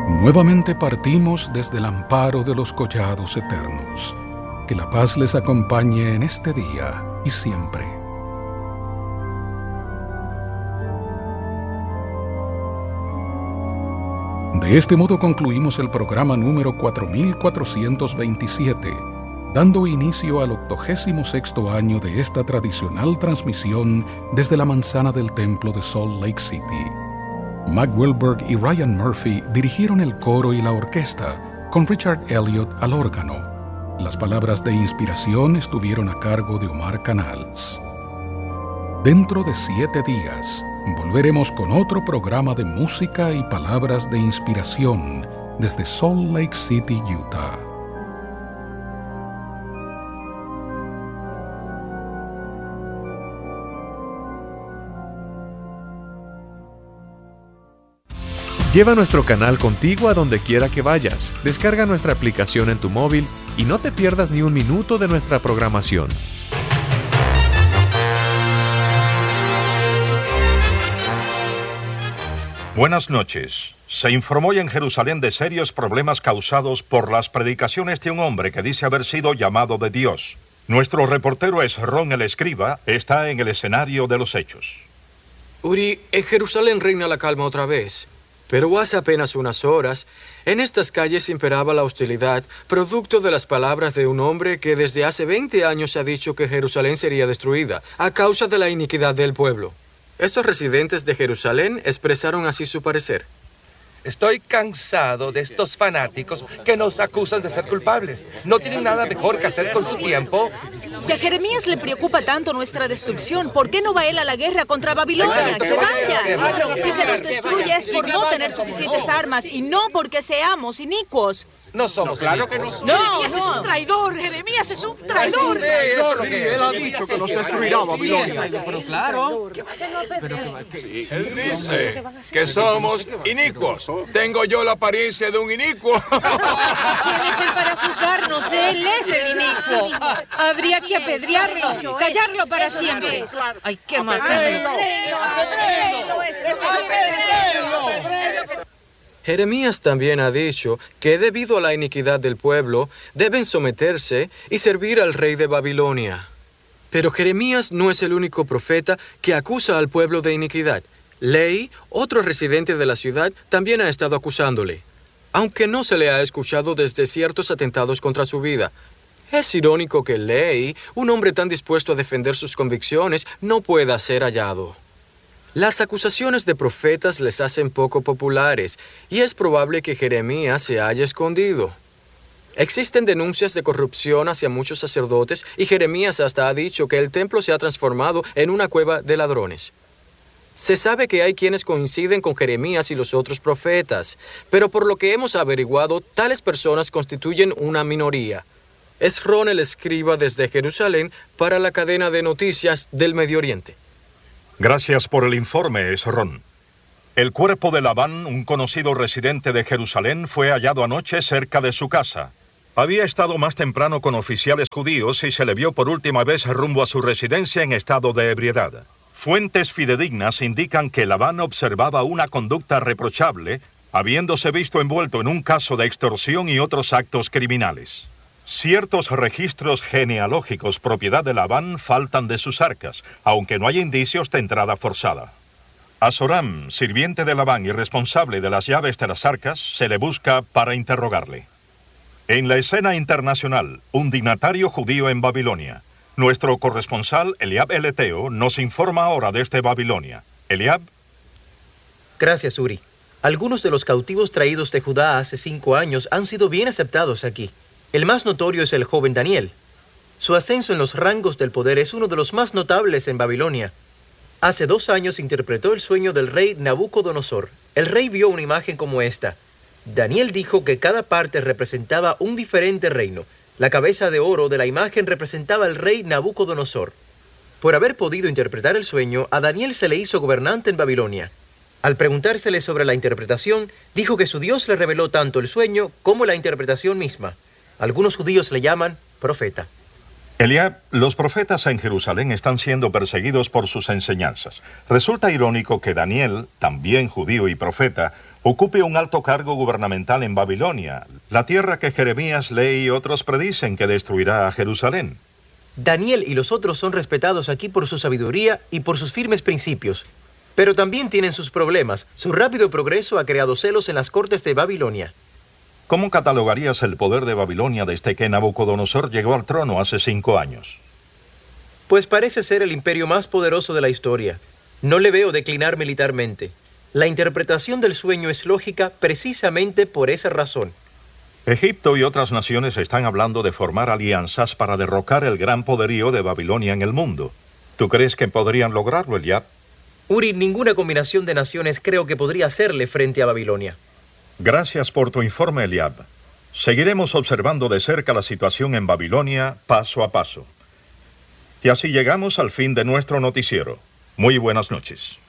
Nuevamente partimos desde el amparo de los collados eternos. Que la paz les acompañe en este día y siempre. De este modo concluimos el programa número 4427, dando inicio al 86º año de esta tradicional transmisión desde la manzana del templo de Salt Lake City. Mac Wilberg y Ryan Murphy dirigieron el coro y la orquesta, con Richard Elliott al órgano. Las palabras de inspiración estuvieron a cargo de Omar Canals. Dentro de 7 días, volveremos con otro programa de música y palabras de inspiración desde Salt Lake City, Utah. Lleva nuestro canal contigo a donde quiera que vayas. Descarga nuestra aplicación en tu móvil y no te pierdas ni un minuto de nuestra programación. Buenas noches. Se informó hoy en Jerusalén de serios problemas causados por las predicaciones de un hombre que dice haber sido llamado de Dios. Nuestro reportero Esrón el Escriba está en el escenario de los hechos. Uri, en Jerusalén reina la calma otra vez. Pero hace apenas unas horas, en estas calles imperaba la hostilidad, producto de las palabras de un hombre que desde hace 20 años ha dicho que Jerusalén sería destruida, a causa de la iniquidad del pueblo. Estos residentes de Jerusalén expresaron así su parecer. Estoy cansado de estos fanáticos que nos acusan de ser culpables. ¿No tienen nada mejor que hacer con su tiempo? Si a Jeremías le preocupa tanto nuestra destrucción, ¿por qué no va él a la guerra contra Babilonia? Exacto, ¡Que vaya! Si se nos que destruye vaya. es por no tener suficientes armas y no porque seamos inicuos. No somos claro que no. No, Jeremías es un traidor, Jeremías es un traidor. Sí, eso es lo Sí, que es. él ha dicho que nos destruirá Babilonia. Pero claro. Él dice que somos inicuos. Tengo yo la apariencia de un inicuo. ¿Quién es él para juzgarnos? Él es el inicuo. Habría que apedrearlo, callarlo para siempre. Hay que matarlo. Jeremías también ha dicho que debido a la iniquidad del pueblo, deben someterse y servir al rey de Babilonia. Pero Jeremías no es el único profeta que acusa al pueblo de iniquidad. Lei, otro residente de la ciudad, también ha estado acusándole, aunque no se le ha escuchado desde ciertos atentados contra su vida. Es irónico que Lei, un hombre tan dispuesto a defender sus convicciones, no pueda ser hallado. Las acusaciones de profetas les hacen poco populares, y es probable que Jeremías se haya escondido. Existen denuncias de corrupción hacia muchos sacerdotes, y Jeremías hasta ha dicho que el templo se ha transformado en una cueva de ladrones. Se sabe que hay quienes coinciden con Jeremías y los otros profetas, pero por lo que hemos averiguado, tales personas constituyen una minoría. Esrón el Escriba desde Jerusalén para la cadena de noticias del Medio Oriente. Gracias por el informe, Esrón. El cuerpo de Labán, un conocido residente de Jerusalén, fue hallado anoche cerca de su casa. Había estado más temprano con oficiales judíos y se le vio por última vez rumbo a su residencia en estado de ebriedad. Fuentes fidedignas indican que Labán observaba una conducta reprochable, habiéndose visto envuelto en un caso de extorsión y otros actos criminales. Ciertos registros genealógicos propiedad de Labán faltan de sus arcas, aunque no hay indicios de entrada forzada. A Zoram, sirviente de Labán y responsable de las llaves de las arcas, se le busca para interrogarle. En la escena internacional, un dignatario judío en Babilonia. Nuestro corresponsal, Eliab el Eteo, nos informa ahora desde Babilonia. Eliab. Gracias, Uri. Algunos de los cautivos traídos de Judá hace 5 años han sido bien aceptados aquí. El más notorio es el joven Daniel. Su ascenso en los rangos del poder es uno de los más notables en Babilonia. Hace 2 años interpretó el sueño del rey Nabucodonosor. El rey vio una imagen como esta. Daniel dijo que cada parte representaba un diferente reino. La cabeza de oro de la imagen representaba al rey Nabucodonosor. Por haber podido interpretar el sueño, a Daniel se le hizo gobernante en Babilonia. Al preguntársele sobre la interpretación, dijo que su Dios le reveló tanto el sueño como la interpretación misma. Algunos judíos le llaman profeta. Eliab, los profetas en Jerusalén están siendo perseguidos por sus enseñanzas. Resulta irónico que Daniel, también judío y profeta, ocupe un alto cargo gubernamental en Babilonia, la tierra que Jeremías lee y otros predicen que destruirá a Jerusalén. Daniel y los otros son respetados aquí por su sabiduría y por sus firmes principios. Pero también tienen sus problemas. Su rápido progreso ha creado celos en las cortes de Babilonia. ¿Cómo catalogarías el poder de Babilonia desde que Nabucodonosor llegó al trono hace 5 años? Pues parece ser el imperio más poderoso de la historia. No le veo declinar militarmente. La interpretación del sueño es lógica precisamente por esa razón. Egipto y otras naciones están hablando de formar alianzas para derrocar el gran poderío de Babilonia en el mundo. ¿Tú crees que podrían lograrlo, Eliab? Uri, ninguna combinación de naciones creo que podría hacerle frente a Babilonia. Gracias por tu informe, Eliab. Seguiremos observando de cerca la situación en Babilonia paso a paso. Y así llegamos al fin de nuestro noticiero. Muy buenas noches.